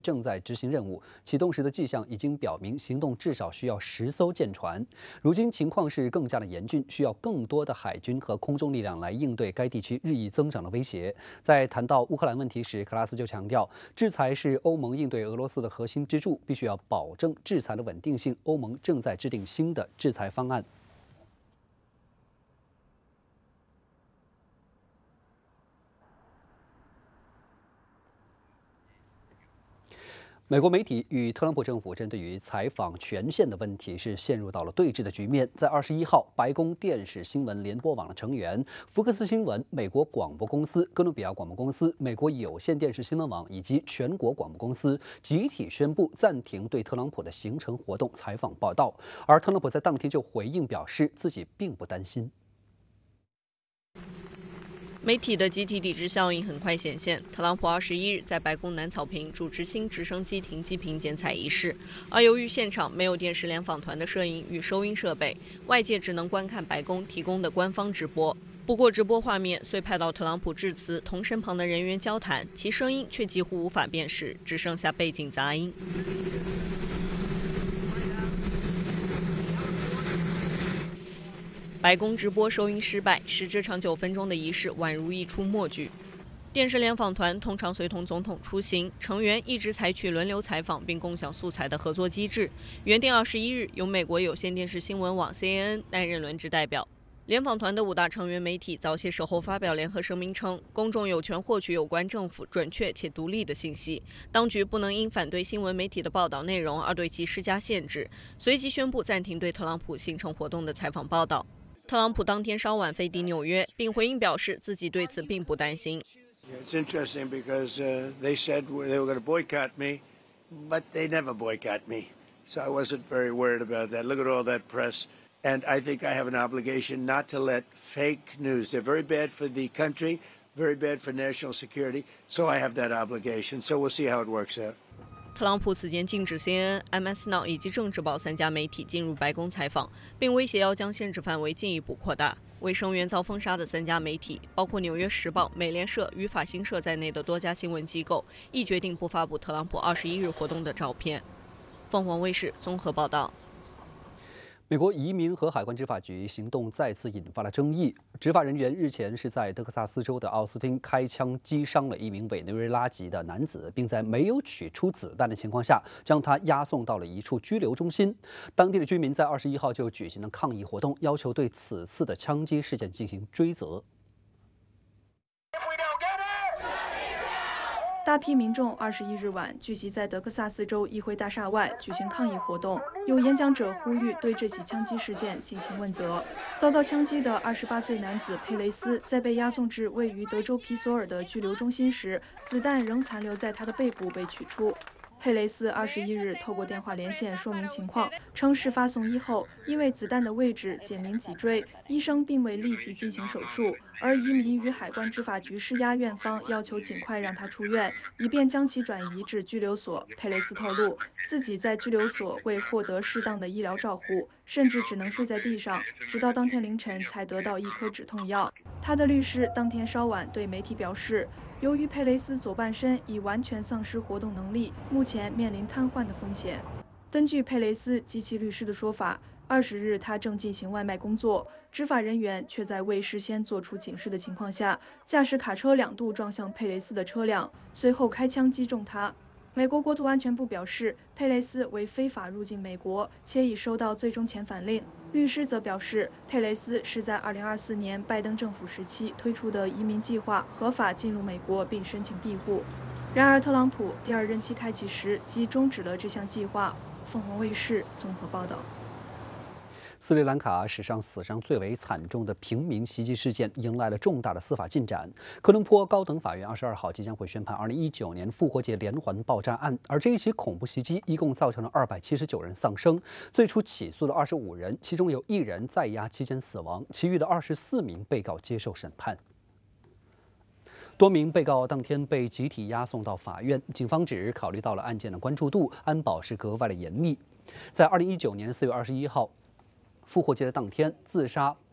正在执行任务，启动时的迹象已经表明，行动至少需要10艘舰船。如今情况是更加的严峻，需要更多的海军和空中力量来应对该地区日益增长的威胁。在谈到乌克兰问题时，克拉斯就强调，制裁是欧盟应对俄罗斯的核心支柱，必须要保证制裁的稳定性。欧盟正在制定新的制裁方案。美国媒体与特朗普政府针对于采访权限的问题是陷入到了对峙的局面。在21号，白宫电视新闻联播网的成员、福克斯新闻、美国广播公司、哥伦比亚广播公司、美国有线电视新闻网以及全国广播公司集体宣布暂停对特朗普的行程活动采访报道。而特朗普在当天就回应表示，自己并不担心。 媒体的集体抵制效应很快显现。特朗普21日在白宫南草坪主持新直升机停机坪剪彩仪式，而由于现场没有电视联访团的摄影与收音设备，外界只能观看白宫提供的官方直播。不过，直播画面虽拍到特朗普致辞同身旁的人员交谈，其声音却几乎无法辨识，只剩下背景杂音。白宫直播收音失败，使这场9分钟的仪式宛如一出默剧。电视联访团通常随同总统出行，成员一直采取轮流采访并共享素材的合作机制。原定21日由美国有线电视新闻网 CNN 担任轮值代表。联访团的5大成员媒体早些时候发表联合声明称，公众有权获取有关政府准确且独立的信息，当局不能因反对新闻媒体的报道内容而对其施加限制。随即宣布暂停对特朗普行程活动的采访报道。特朗普当天稍晚飞抵纽约，并回应表示自己对此并不担心。 It's interesting because they said they were going to boycott me, but they never boycott me. So I wasn't very worried about that. Look at all that press. And I think I have an obligation not to let fake news. They're very bad for the country, very bad for national security. So I have that obligation. So we'll see how it works out. 特朗普此前禁止 CNN、MS Now 以及政治报3家媒体进入白宫采访，并威胁要将限制范围进一步扩大。为声援遭封杀的3家媒体，包括《纽约时报》、美联社与法新社在内的多家新闻机构，亦决定不发布特朗普21日活动的照片。凤凰卫视综合报道。 美国移民和海关执法局行动再次引发了争议。执法人员日前是在德克萨斯州的奥斯汀开枪击伤了一名委内瑞拉籍的男子，并在没有取出子弹的情况下，将他押送到了一处拘留中心。当地的居民在21号就举行了抗议活动，要求对此次的枪击事件进行追责。 大批民众21日晚聚集在德克萨斯州议会大厦外举行抗议活动，有演讲者呼吁对这起枪击事件进行问责。遭到枪击的28岁男子佩雷斯在被押送至位于德州皮索尔的拘留中心时，子弹仍残留在他的背部被取出。佩雷斯21日透过电话连线说明情况，称事发送医后，因为子弹的位置紧邻脊椎，医生并未立即进行手术，而移民与海关执法局施压院方要求尽快让他出院，以便将其转移至拘留所。佩雷斯透露，自己在拘留所未获得适当的医疗照护，甚至只能睡在地上，直到当天凌晨才得到1颗止痛药。他的律师当天稍晚对媒体表示，由于佩雷斯左半身已完全丧失活动能力，目前面临瘫痪的风险。根据佩雷斯及其律师的说法，20日他正进行外卖工作，执法人员却在未事先做出警示的情况下，驾驶卡车2度撞向佩雷斯的车辆，随后开枪击中他。美国国土安全部表示，佩雷斯为非法入境美国，且已收到最终遣返令。律师则表示，佩雷斯是在2024年拜登政府时期推出的移民计划合法进入美国并申请庇护。然而，特朗普第2任期开启时即终止了这项计划。凤凰卫视综合报道。 斯里兰卡史上死伤最为惨重的平民袭击事件迎来了重大的司法进展。科伦坡高等法院22号即将会宣判2019年复活节连环爆炸案，而这一起恐怖袭击一共造成了279人丧生。最初起诉的25人，其中有1人在押期间死亡，其余的24名被告接受审判。多名被告当天被集体押送到法院，警方指考虑到了案件的关注度，安保是格外的严密。在2019年4月21号。复活节的当天，自杀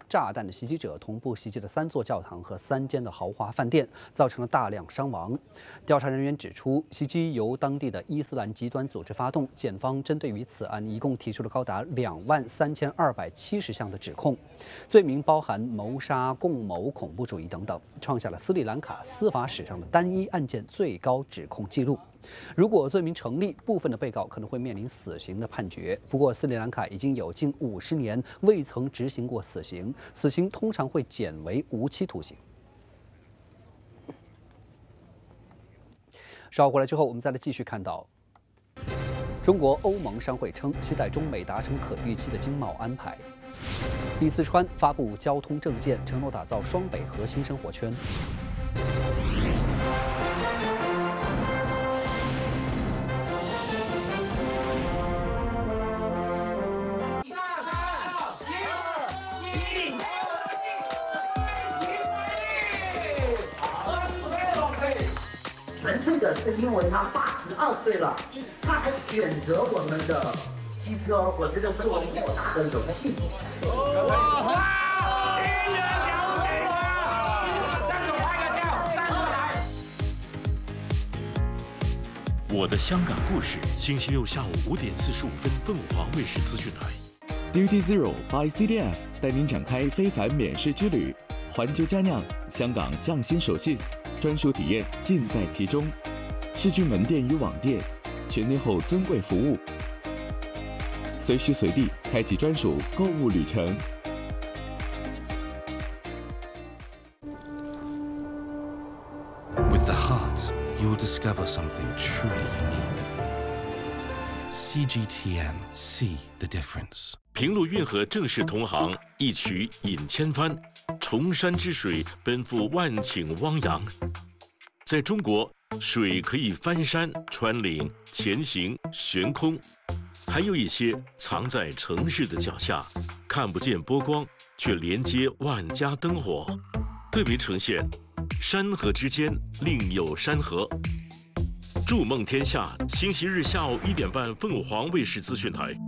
炸弹的袭击者同步袭击了3座教堂和3间的豪华饭店，造成了大量伤亡。调查人员指出，袭击由当地的伊斯兰极端组织发动。检方针对于此案一共提出了高达23270项的指控，罪名包含谋杀、共谋恐怖主义等等，创下了斯里兰卡司法史上的单一案件最高指控记录。如果罪名成立，部分的被告可能会面临死刑的判决。不过，斯里兰卡已经有近50年未曾执行过死刑，死刑通常会减为无期徒刑。稍后回来之后，我们再来继续看到，中国欧盟商会称期待中美达成可预期的经贸安排。李四川发布交通政见，承诺打造双北核心生活圈。 纯粹的是因为他82岁了，他还选择我们的机车，我觉得是我们莫大的荣幸。 我的香港故事，星期六下午5点45分，凤凰卫视资讯台。 Duty Zero by CDF 带您展开非凡免试之旅，环球佳酿，香港匠心手信，专属体验尽在其中。世郡门店与网店，全年后尊贵服务，随时随地开启专属购物旅程。 With the heart, you'll discover something truly unique. CGTN, see the difference. 平路运河正式同行，一曲引千帆，崇山之水奔赴万顷汪洋。在中国，水可以翻山、穿岭、前行、悬空，还有一些藏在城市的脚下，看不见波光，却连接万家灯火，特别呈现山河之间另有山河。筑梦天下，星期日下午1点半，凤凰卫视资讯台。